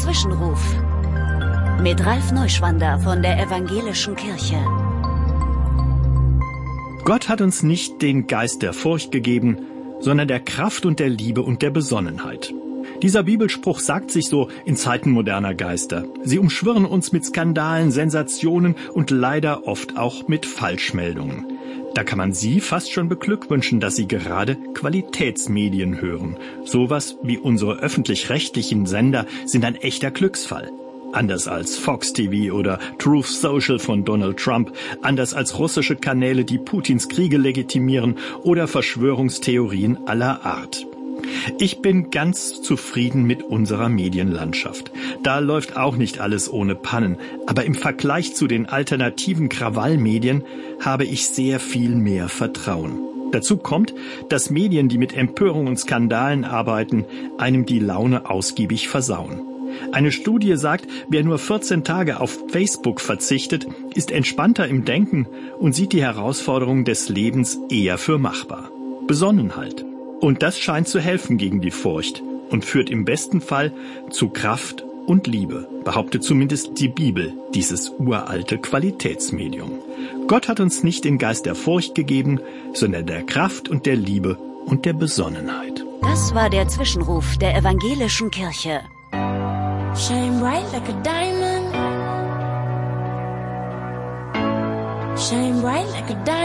Zwischenruf mit Ralf Neuschwander von der Evangelischen Kirche. Gott hat uns nicht den Geist der Furcht gegeben, sondern der Kraft und der Liebe und der Besonnenheit. Dieser Bibelspruch sagt sich so in Zeiten moderner Geister. Sie umschwirren uns mit Skandalen, Sensationen und leider oft auch mit Falschmeldungen. Da kann man Sie fast schon beglückwünschen, dass Sie gerade Qualitätsmedien hören. Sowas wie unsere öffentlich-rechtlichen Sender sind ein echter Glücksfall. Anders als Fox TV oder Truth Social von Donald Trump, anders als russische Kanäle, die Putins Kriege legitimieren oder Verschwörungstheorien aller Art. Ich bin ganz zufrieden mit unserer Medienlandschaft. Da läuft auch nicht alles ohne Pannen. Aber im Vergleich zu den alternativen Krawallmedien habe ich sehr viel mehr Vertrauen. Dazu kommt, dass Medien, die mit Empörung und Skandalen arbeiten, einem die Laune ausgiebig versauen. Eine Studie sagt, wer nur 14 Tage auf Facebook verzichtet, ist entspannter im Denken und sieht die Herausforderungen des Lebens eher für machbar. Besonnenheit. Und das scheint zu helfen gegen die Furcht und führt im besten Fall zu Kraft und Liebe, behauptet zumindest die Bibel, dieses uralte Qualitätsmedium. Gott hat uns nicht den Geist der Furcht gegeben, sondern der Kraft und der Liebe und der Besonnenheit. Das war der Zwischenruf der Evangelischen Kirche. Shine bright like a diamond. Shine bright like a diamond.